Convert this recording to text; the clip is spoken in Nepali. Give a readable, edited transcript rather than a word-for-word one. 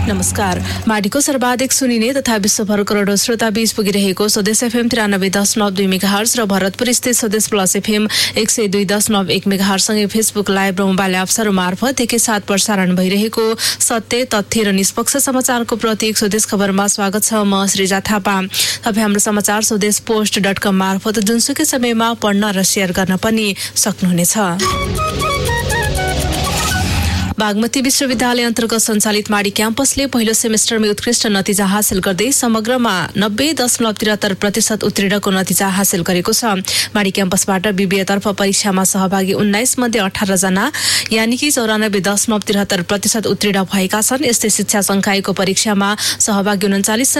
नमस्कार। माडीको सर्वाधिक सुनिने तथा विश्वभर करोडौं श्रोता बीच पुगिरहेको स्वदेश एफएम 93.2 मेगाहर्ज र भरतपुर स्थित स्वदेश प्लस एफएम 102.1 मेगाहर्ज सँगै फेसबुक लाइभ र मोबाइल एप्सहरू मार्फत एकैसाथ प्रसारण भइरहेको सत्य, तथ्य र निष्पक्ष समाचारको प्रतीक स्वदेश खबरमा स्वागत छ। म श्रीजा थापा। तपाईँ हाम्रो समाचार स्वदेश post.com मार्फत जुनसुकै समयमा पढ्न र शेयर गर्न पनि सक्नुहुनेछ। बागमती विश्वविद्यालय अन्तर्गत सञ्चालित माडी क्याम्पसले पहिलो सेमेस्टरमै उत्कृष्ट नतिजा हासिल गर्दै समग्रमा 90.73% उत्तीर्णको नतिजा हासिल गरेको छ। माडी क्याम्पसबाट बीबीएतर्फ परीक्षामा सहभागी 19 मध्ये 18 जना यानि कि 94.73% उत्तीर्ण भएका छन्। यस्तै शिक्षा संकायको परीक्षामा सहभागी 39